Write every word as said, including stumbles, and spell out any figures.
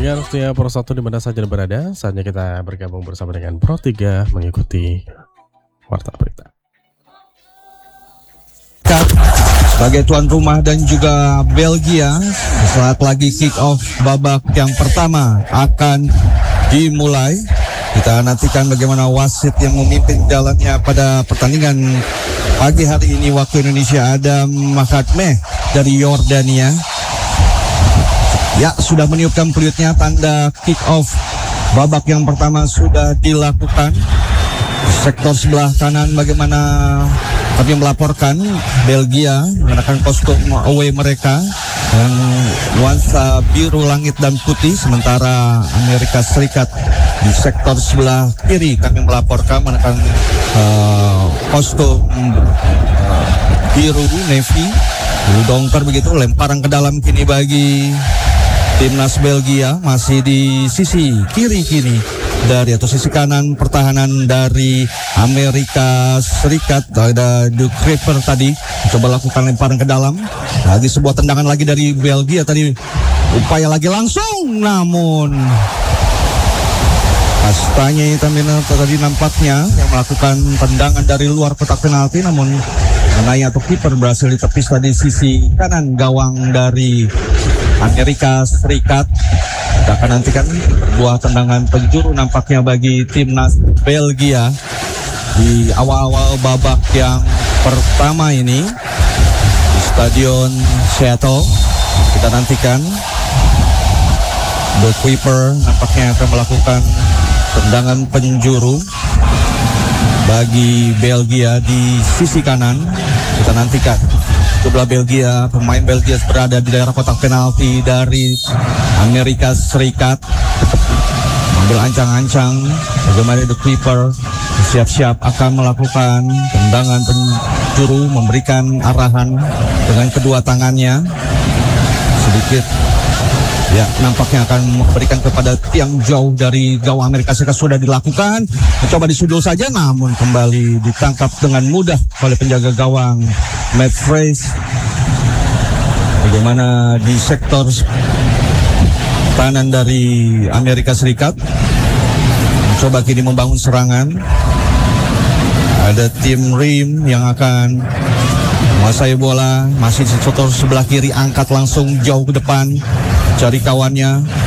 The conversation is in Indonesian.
Pendengar setia Pro satu di mana saja berada, saatnya kita bergabung bersama dengan Pro tiga mengikuti Warta Berita. Sebagai tuan rumah dan juga Belgia, saat lagi kick off babak yang pertama akan dimulai. Kita nantikan bagaimana wasit yang memimpin jalannya pada pertandingan pagi hari ini waktu Indonesia, Adam Makhatmeh dari Yordania. Ya, sudah meniupkan peluitnya, tanda kick off babak yang pertama sudah dilakukan. Sektor sebelah kanan bagaimana kami melaporkan Belgia mengenakan kostum away mereka yang nuansa biru langit dan putih, sementara Amerika Serikat di sektor sebelah kiri kami melaporkan mengenakan uh, kostum uh, biru navy, biru dongker begitu. Lemparan ke dalam kini bagi timnas Belgia, masih di sisi kiri kini dari atau sisi kanan pertahanan dari Amerika Serikat. Ada De Kuyper tadi coba lakukan lemparan ke dalam, lagi sebuah tendangan lagi dari Belgia tadi, upaya lagi langsung, namun Astanya tadi nampaknya yang melakukan tendangan dari luar kotak penalti, namun mengenai atau kiper berhasil ditepis tadi sisi kanan gawang dari Amerika Serikat. Kita akan nantikan buah tendangan penjuru nampaknya bagi timnas Belgia di awal-awal babak yang pertama ini di Stadion Seattle. Kita nantikan De Kuyper nampaknya akan melakukan tendangan penjuru bagi Belgia di sisi kanan. Kita nantikan sebelah Belgia, pemain Belgia berada di daerah kotak penalti dari Amerika Serikat, ambil ancang-ancang bagaimana De Kuyper siap-siap akan melakukan tendangan penjuru, memberikan arahan dengan kedua tangannya sedikit. Ya, nampaknya akan memberikan kepada tiang jauh dari gawang Amerika Serikat. Sudah dilakukan, mencoba disudul saja, namun kembali ditangkap dengan mudah oleh penjaga gawang Matt Freys. Bagaimana di sektor kanan dari Amerika Serikat mencoba kini membangun serangan. Ada tim Rim yang akan menguasai bola, masih di sektor sebelah kiri, angkat langsung jauh ke depan, cari kawannya.